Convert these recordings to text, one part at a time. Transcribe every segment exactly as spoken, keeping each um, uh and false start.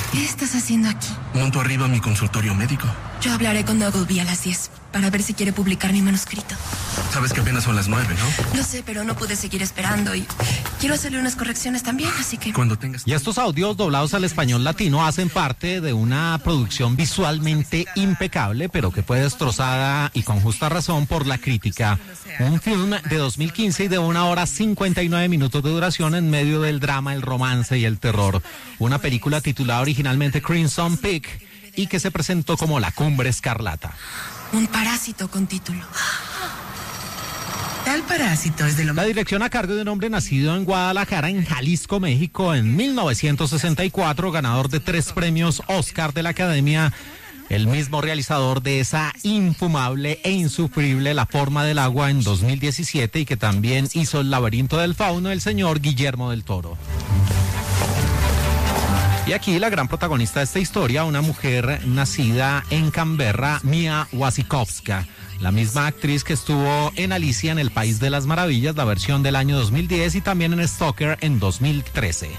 ¿Qué estás haciendo aquí? Monto arriba mi consultorio médico. Yo hablaré con Ogilvy a las diez para ver si quiere publicar mi manuscrito. Sabes que apenas son las nueve, ¿no? Lo sé, pero no pude seguir esperando y quiero hacerle unas correcciones también, así que... Cuando tengas... Y estos audios doblados al español latino hacen parte de una producción visualmente impecable, pero que fue destrozada y con justa razón por la crítica. Un film de dos mil quince y de una hora cincuenta y nueve minutos de duración en medio del drama, el romance y el terror. Una película titulada originalmente Crimson Peak y que se presentó como La Cumbre Escarlata. Un parásito con título. Tal parásito es de lo... La dirección a cargo de un hombre nacido en Guadalajara, en Jalisco, México, en mil novecientos sesenta y cuatro, ganador de tres premios Oscar de la Academia, el mismo realizador de esa infumable e insufrible La Forma del Agua en dos mil diecisiete y que también hizo El Laberinto del Fauno, el señor Guillermo del Toro. Y aquí la gran protagonista de esta historia, una mujer nacida en Canberra, Mia Wasikowska, la misma actriz que estuvo en Alicia en el País de las Maravillas, la versión del año dos mil diez, y también en Stalker en dos mil trece.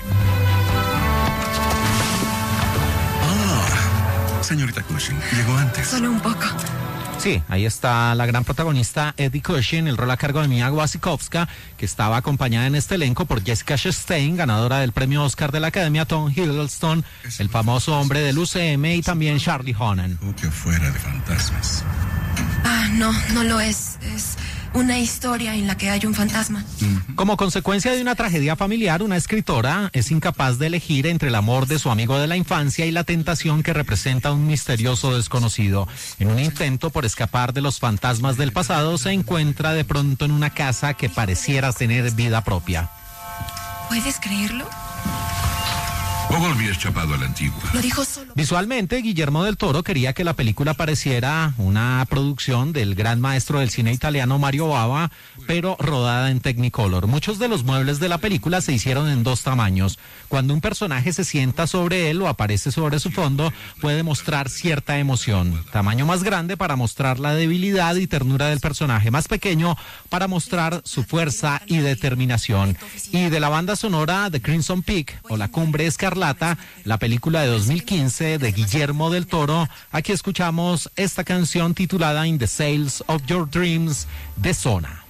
Ah, señorita Cushing, llegó antes. Solo un poco. Sí, ahí está la gran protagonista Eddie Cushing, el rol a cargo de Mia Wasikowska, que estaba acompañada en este elenco por Jessica Chastain, ganadora del premio Oscar de la Academia, Tom Hiddleston, el famoso hombre del U C M, y también Charlie Hunnam. Que fuera de fantasmas. Ah, no, no lo es. Es una historia en la que hay un fantasma. Como consecuencia de una tragedia familiar, una escritora es incapaz de elegir entre el amor de su amigo de la infancia y la tentación que representa un misterioso desconocido. En un intento por escapar de los fantasmas del pasado, se encuentra de pronto en una casa que pareciera tener vida propia. ¿Puedes creerlo? Ogilvy es chapado a la antigua. Lo dijo solo. Visualmente, Guillermo del Toro quería que la película pareciera una producción del gran maestro del cine italiano Mario Bava, pero rodada en Technicolor. Muchos de los muebles de la película se hicieron en dos tamaños. Cuando un personaje se sienta sobre él o aparece sobre su fondo, puede mostrar cierta emoción. Tamaño más grande para mostrar la debilidad y ternura del personaje, más pequeño para mostrar su fuerza y determinación. Y de la banda sonora de Crimson Peak o La Cumbre Escarlata, la película de dos mil quince de Guillermo del Toro, aquí escuchamos esta canción titulada In the Sails of Your Dreams de Zona.